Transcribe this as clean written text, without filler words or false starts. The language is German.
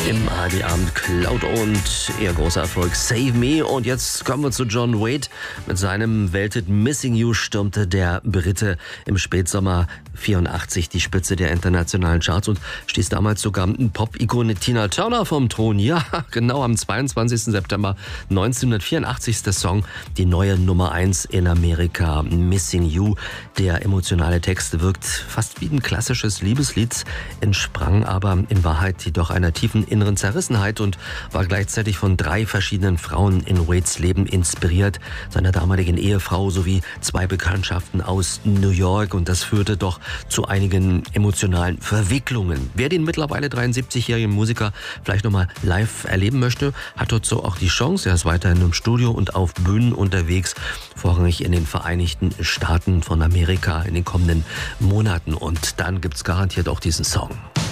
Im ARD-Abend Cloud und ihr großer Erfolg Save Me. Und jetzt kommen wir zu John Waite. Mit seinem Welthit Missing You stürmte der Brite im Spätsommer 84 die Spitze der internationalen Charts und stieß damals sogar Pop-Ikone Tina Turner vom Thron. Ja, genau am 22. September 1984 ist der Song die neue Nummer 1 in Amerika. Missing You. Der emotionale Text wirkt fast wie ein klassisches Liebeslied, entsprang aber in Wahrheit jedoch einer tiefen inneren Zerrissenheit und war gleichzeitig von 3 verschiedenen Frauen in Waites Leben inspiriert, seiner damaligen Ehefrau sowie 2 Bekanntschaften aus New York, und das führte doch zu einigen emotionalen Verwicklungen. Wer den mittlerweile 73-jährigen Musiker vielleicht nochmal live erleben möchte, hat dort so auch die Chance. Er ist weiterhin im Studio und auf Bühnen unterwegs, vorrangig in den Vereinigten Staaten von Amerika in den kommenden Monaten, und dann gibt's garantiert auch diesen Song.